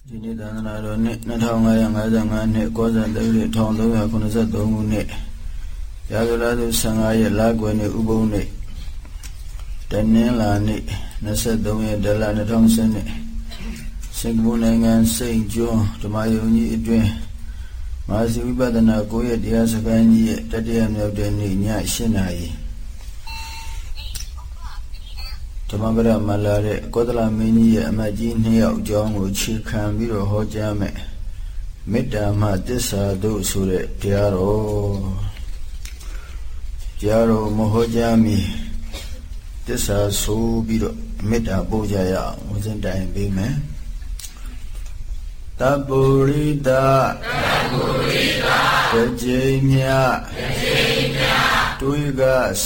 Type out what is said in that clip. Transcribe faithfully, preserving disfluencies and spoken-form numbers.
ဒီနေ့သာသနာတော်နှစ်နှစ်ထောင်ငါးရာငါးဆယ်ငါးနှစ်ကောဇန်တက္ကရာတစ်ထောင်သုံးရာခုနှစ်ဆယ်သုံးခုနှစ်ရာဇလာသူဆယ်ငါးရက်လကွယ်နေ့ဥပုံနေ့တနင်္လာနေ့နှစ်ဆယ်သုံးရက်ဒလနှစ်ထောင်ဆယ်နှစ်စင်ကာပူနိုင်ငံစိန့်ကျွန်းဓမ္မယုံကြီးအတွင်းမဟာစီဝိပဿနာကိုယ့်ရဲ့တရားစခန်းကြီးရဲ့တတိယမြောက်တဲ့နေ့ည၈နာရီဓမ္မပဒမှာလာတဲ့ကောသလမင်းကြီးရဲ့အမတ်ကြီးနှစ်ယောက်အကြောင်းကိုခြေခံပြီးတော့ဟောကြားမယ်မေတ္တာမှသစ္စာတို့ဆိုတဲ့တရားတော်တရားတော်မဟောကြားမီသစ္စာဆိုပြီးတော့မေတ္တာပို့ကြရအောင်ဝစဉ်တိုင်ပေးမယ်တပုရိသတပုရိသတကြိမ်မြတကြိမ်မြတွေးက